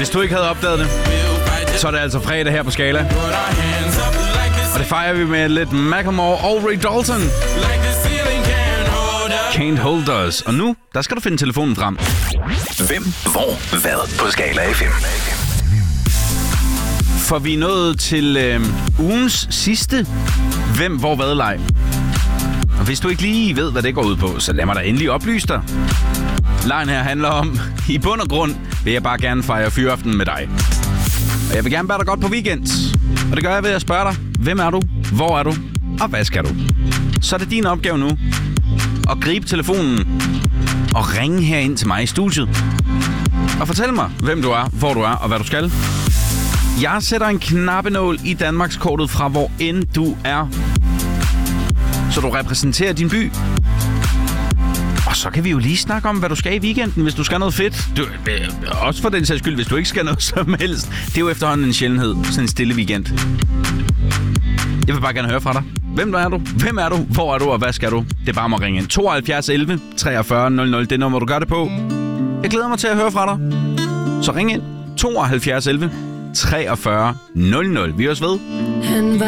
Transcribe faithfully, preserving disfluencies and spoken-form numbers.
Hvis du ikke havde opdaget det, så er det altså fredag her på Skala. Og det fejrer vi med lidt Macklemore og Ray Dalton. Can't Hold Us. Og nu, der skal du finde telefonen frem. Hvem, hvor, hvad på Skala F M. For vi er nået til øh, ugens sidste Hvem, hvor, hvad leg. Og hvis du ikke lige ved, hvad det går ud på, så lad mig da endelig oplyse dig. Lejen her handler om, i bund og grund vil jeg bare gerne fejre fyraften med dig. Og jeg vil gerne bære dig godt på weekend. Og det gør jeg ved at spørge dig, hvem er du, hvor er du, og hvad skal du? Så er det din opgave nu at gribe telefonen og ringe herind til mig i studiet. Og fortæl mig, hvem du er, hvor du er og hvad du skal. Jeg sætter en knappenål i Danmarkskortet fra hvor end du er. Så du repræsenterer din by. Og så kan vi jo lige snakke om, hvad du skal i weekenden, hvis du skal noget fedt. Du, øh, også for den sags skyld, hvis du ikke skal noget som helst. Det er jo efterhånden en sjældenhed. Sådan en stille weekend. Jeg vil bare gerne høre fra dig. Hvem er du? Hvem er du? Hvor er du? Og hvad skal du? Det er bare at ringe ind. tooghalvfjerds elleve treogfyrre nul nul. Det nummer, du gør det på. Jeg glæder mig til at høre fra dig. Så ring ind. tooghalvfjerds elleve treogfyrre nul nul. Vi høres ved.